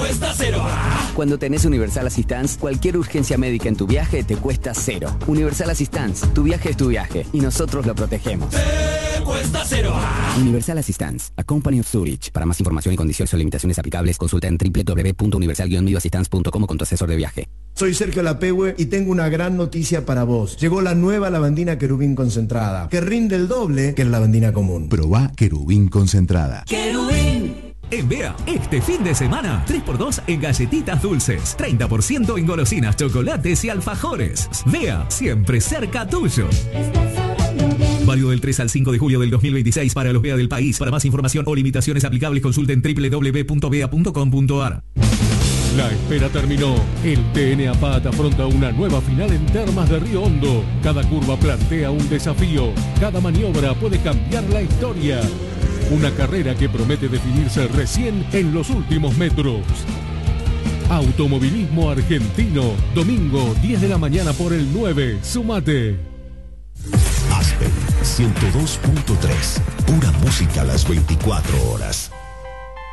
cuesta cero. Cuando tenés Universal Assistance, cualquier urgencia médica en tu viaje te cuesta cero. Universal Assistance, tu viaje es tu viaje y nosotros lo protegemos. Te cuesta cero. Universal Assistance, a company of Zurich. Para más información y condiciones o limitaciones aplicables, consulta en www.universal-assistance.com con tu asesor de viaje. Soy Sergio Lapehue y tengo una gran noticia para vos. Llegó la nueva lavandina Querubín concentrada, que rinde el doble que la lavandina común. Probá Querubín concentrada. Querubín. En Bea, este fin de semana, 3x2 en galletitas dulces, 30% en golosinas, chocolates y alfajores. Bea, siempre cerca tuyo. Válido del 3 al 5 de julio del 2026 para los Bea del país. Para más información o limitaciones aplicables, consulten www.bea.com.ar. La espera terminó. El TN APAT afronta una nueva final en Termas de Río Hondo. Cada curva plantea un desafío. Cada maniobra puede cambiar la historia. Una carrera que promete definirse recién en los últimos metros. Automovilismo argentino. Domingo, 10 de la mañana por el 9. Sumate. Aspen 102.3. Pura música a las 24 horas.